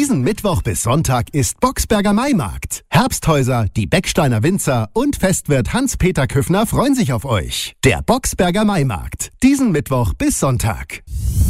Diesen Mittwoch bis Sonntag ist Boxberger Maimarkt. Herbsthäuser, die Becksteiner Winzer und Festwirt Hans-Peter Küffner freuen sich auf euch. Der Boxberger Maimarkt. Diesen Mittwoch bis Sonntag.